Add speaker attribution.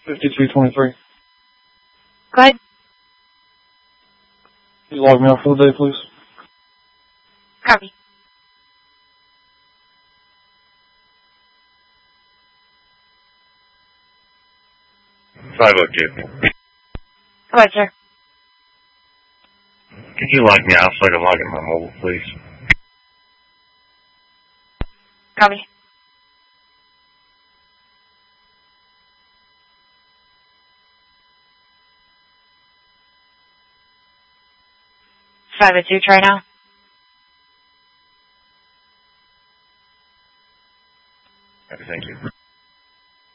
Speaker 1: 5223.
Speaker 2: Go ahead.
Speaker 1: Can you log me out for the day, please?
Speaker 2: Copy. Go ahead, sir.
Speaker 3: Can you log me out so I can log in my mobile, please?
Speaker 2: Copy. Five at two, try now.
Speaker 3: Okay, thank you.